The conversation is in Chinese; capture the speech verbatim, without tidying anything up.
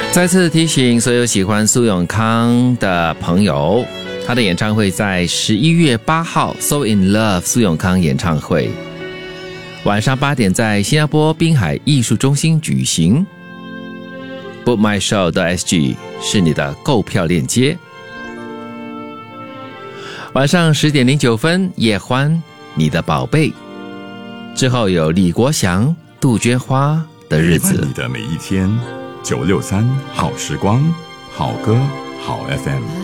再次提醒所有喜欢苏永康的朋友，他的演唱会在十一月八号 So in Love 苏永康演唱会，晚上八点在新加坡滨海艺术中心举行。 book my show 的 S G 是你的购票链接。晚上十点零九分叶欢你的宝贝，之后有李国祥杜鹃花的日子。 陪伴你的每一天，九六三好时光，好歌好 F M。